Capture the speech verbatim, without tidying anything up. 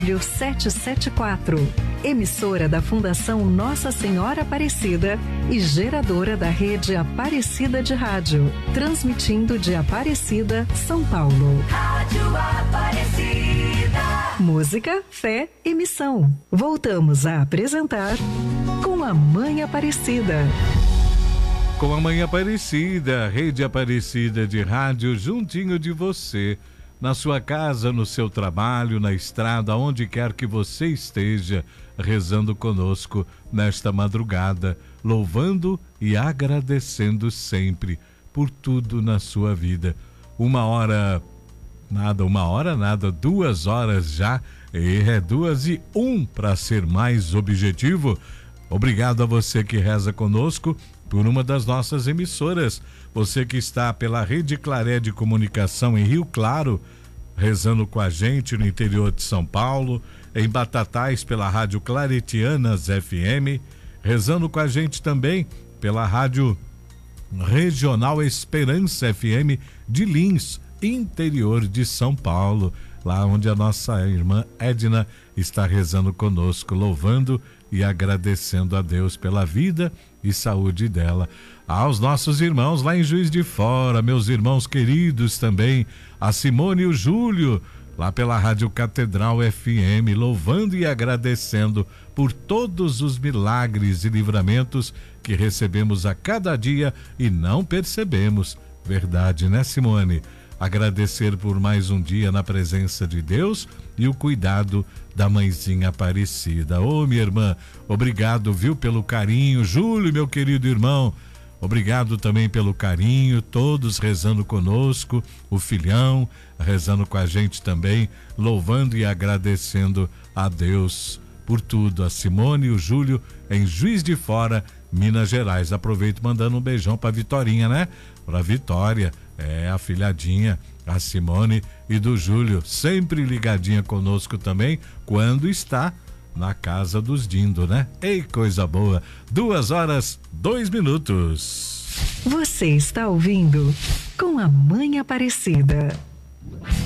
setecentos e setenta e quatro, emissora da Fundação Nossa Senhora Aparecida e geradora da rede Aparecida de Rádio, transmitindo de Aparecida, São Paulo. Rádio Aparecida. Música, fé e missão. Voltamos a apresentar Com a Mãe Aparecida. Com a Mãe Aparecida, rede Aparecida de Rádio, juntinho de você. Na sua casa, no seu trabalho, na estrada, onde quer que você esteja, rezando conosco nesta madrugada, louvando e agradecendo sempre por tudo na sua vida. Uma hora, nada, uma hora nada, duas horas já, e é duas e um para ser mais objetivo. Obrigado a você que reza conosco por uma das nossas emissoras. Você que está pela Rede Claré de Comunicação em Rio Claro, rezando com a gente no interior de São Paulo, em Batatais pela Rádio Claretianas F M, rezando com a gente também pela Rádio Regional Esperança F M de Lins, interior de São Paulo, lá onde a nossa irmã Edna está rezando conosco, louvando e agradecendo a Deus pela vida e saúde dela. Aos nossos irmãos lá em Juiz de Fora, meus irmãos queridos também, a Simone e o Júlio, lá pela Rádio Catedral F M, louvando e agradecendo por todos os milagres e livramentos que recebemos a cada dia e não percebemos. Verdade, né, Simone? Agradecer por mais um dia na presença de Deus e o cuidado da mãezinha Aparecida. Ô, minha irmã, obrigado, viu, pelo carinho. Júlio, meu querido irmão, obrigado também pelo carinho, todos rezando conosco, o filhão rezando com a gente também, louvando e agradecendo a Deus por tudo. A Simone e o Júlio em Juiz de Fora, Minas Gerais. Aproveito mandando um beijão pra Vitorinha, né? Pra Vitória, é, a filhadinha, a Simone e do Júlio, sempre ligadinha conosco também, quando está na casa dos Dindo, né? Ei, coisa boa! Duas horas, dois minutos. Você está ouvindo Com a Mãe Aparecida.